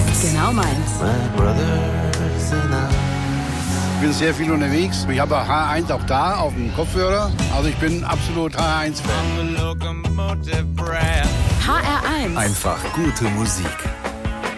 Genau meins. Ich bin sehr viel unterwegs. Ich habe H1 auch da auf dem Kopfhörer. Also ich bin absolut H1-Fan. HR1. Einfach gute Musik.